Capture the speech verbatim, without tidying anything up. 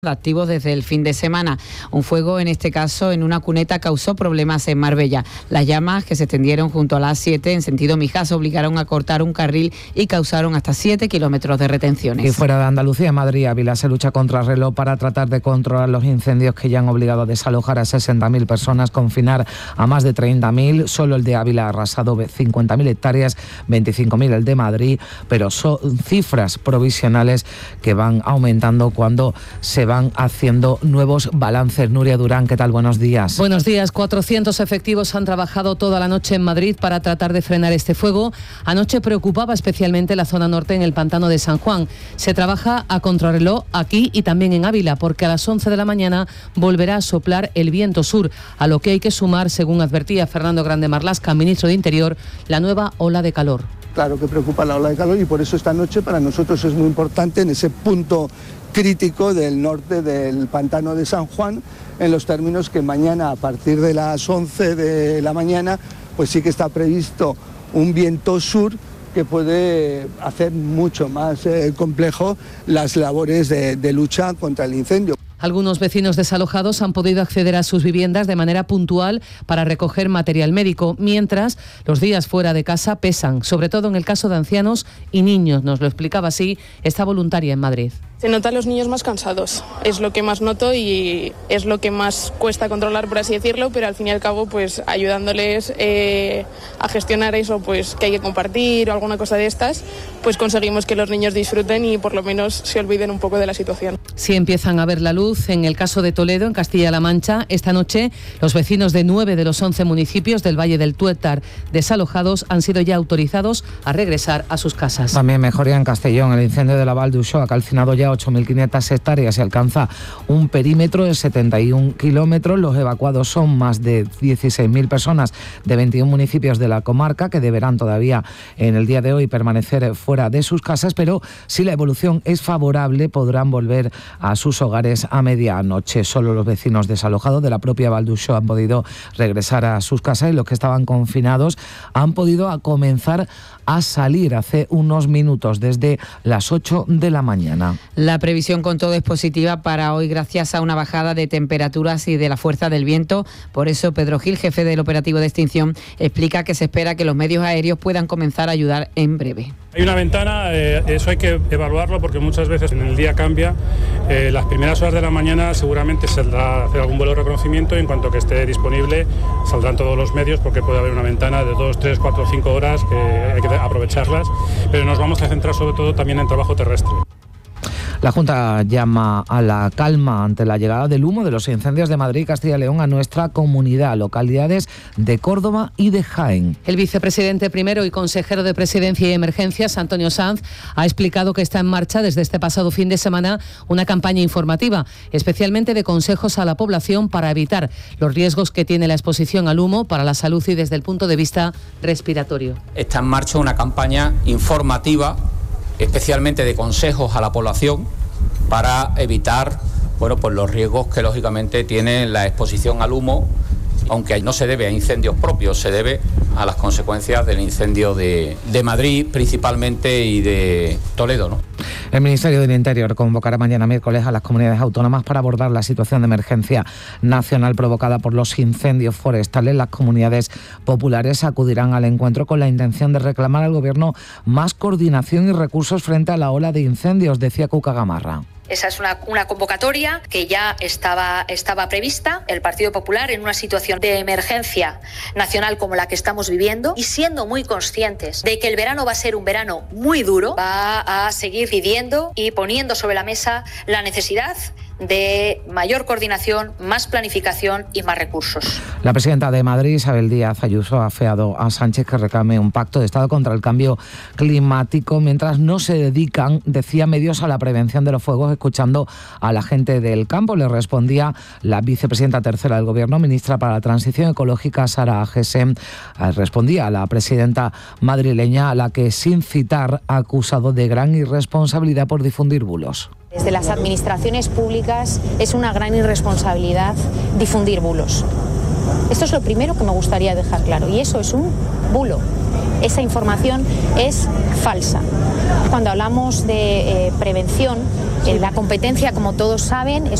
activos desde el fin de semana. Un fuego, en este caso en una cuneta, causó problemas en Marbella. Las llamas, que se extendieron junto a la A siete en sentido Mijaso, obligaron a cortar un carril y causaron hasta siete kilómetros de retenciones. Y fuera de Andalucía, Madrid y Ávila se lucha contra el reloj para tratar de controlar los incendios que ya han obligado a desalojar a sesenta mil personas, confinar a más de treinta mil. Solo el de Ávila ha arrasado cincuenta mil hectáreas, veinticinco mil el de Madrid, pero son cifras provisionales que van aumentando cuando se van haciendo nuevos balances. Nuria Durán, ¿qué tal? Buenos días. Buenos días. cuatrocientos efectivos han trabajado toda la noche en Madrid para tratar de frenar este fuego. Anoche preocupaba especialmente la zona norte, en el pantano de San Juan. Se trabaja a contrarreloj aquí y también en Ávila, porque a las once de la mañana volverá a soplar el viento sur, a lo que hay que sumar, según advertía Fernando Grande Marlaska, ministro de Interior, la nueva ola de calor. Claro que preocupa la ola de calor y por eso esta noche para nosotros es muy importante en ese punto crítico del norte del pantano de San Juan, en los términos que mañana a partir de las once de la mañana pues sí que está previsto un viento sur que puede hacer mucho más eh, complejo las labores de, de lucha contra el incendio. Algunos vecinos desalojados han podido acceder a sus viviendas de manera puntual para recoger material médico, mientras los días fuera de casa pesan, sobre todo en el caso de ancianos y niños. Nos lo explicaba así esta voluntaria en Madrid. Se notan los niños más cansados, es lo que más noto y es lo que más cuesta controlar, por así decirlo, pero al fin y al cabo, pues ayudándoles eh, a gestionar eso, pues que hay que compartir o alguna cosa de estas, pues conseguimos que los niños disfruten y por lo menos se olviden un poco de la situación. Si empiezan a ver la luz, en el caso de Toledo, en Castilla-La Mancha, esta noche los vecinos de nueve de los once municipios del Valle del Tuétar desalojados han sido ya autorizados a regresar a sus casas. También mejoría en Castellón. El incendio de la Val d'Uixó ha calcinado ya ocho mil quinientas hectáreas y alcanza un perímetro de setenta y un kilómetros. Los evacuados son más de dieciséis mil personas de veintiún municipios de la comarca, que deberán todavía en el día de hoy permanecer fuera de sus casas, pero si la evolución es favorable podrán volver a sus hogares a medianoche. Solo los vecinos desalojados de la propia Val d'Uixó han podido regresar a sus casas y los que estaban confinados han podido comenzar a salir hace unos minutos, desde las ocho de la mañana. La previsión con todo es positiva para hoy gracias a una bajada de temperaturas y de la fuerza del viento. Por eso Pedro Gil, jefe del operativo de extinción, explica que se espera que los medios aéreos puedan comenzar a ayudar en breve. Hay una ventana, eh, eso hay que evaluarlo porque muchas veces en el día cambia. Eh, las primeras horas de la mañana seguramente saldrá a hacer algún vuelo de reconocimiento y en cuanto que esté disponible saldrán todos los medios, porque puede haber una ventana de dos, tres, cuatro, cinco horas que hay que aprovecharlas, pero nos vamos a centrar sobre todo también en trabajo terrestre. La Junta llama a la calma ante la llegada del humo de los incendios de Madrid y Castilla y León a nuestra comunidad, localidades de Córdoba y de Jaén. El vicepresidente primero y consejero de Presidencia y Emergencias, Antonio Sanz, ha explicado que está en marcha desde este pasado fin de semana una campaña informativa, especialmente de consejos a la población para evitar los riesgos que tiene la exposición al humo para la salud y desde el punto de vista respiratorio. Está en marcha una campaña informativa, especialmente de consejos a la población para evitar bueno, pues los riesgos que lógicamente tiene la exposición al humo, aunque no se debe a incendios propios, se debe a las consecuencias del incendio de, de Madrid principalmente y de Toledo, ¿no? El Ministerio del Interior convocará mañana miércoles a las comunidades autónomas para abordar la situación de emergencia nacional provocada por los incendios forestales. Las comunidades populares acudirán al encuentro con la intención de reclamar al Gobierno más coordinación y recursos frente a la ola de incendios, decía Cuca Gamarra. Esa es una, una convocatoria que ya estaba, estaba prevista. El Partido Popular, en una situación de emergencia nacional como la que estamos viviendo y siendo muy conscientes de que el verano va a ser un verano muy duro, va a seguir pidiendo y poniendo sobre la mesa la necesidad de mayor coordinación, más planificación y más recursos. La presidenta de Madrid, Isabel Díaz Ayuso, ha afeado a Sánchez que reclame un pacto de Estado contra el cambio climático, mientras no se dedican, decía, medios a la prevención de los fuegos, escuchando a la gente del campo. Le respondía la vicepresidenta tercera del Gobierno, ministra para la Transición Ecológica, Sara Agesen. Respondía a la presidenta madrileña, a la que, sin citar, ha acusado de gran irresponsabilidad por difundir bulos. Desde las administraciones públicas es una gran irresponsabilidad difundir bulos. Esto es lo primero que me gustaría dejar claro, y eso es un bulo. Esa información es falsa. Cuando hablamos de eh, prevención, eh, la competencia, como todos saben, es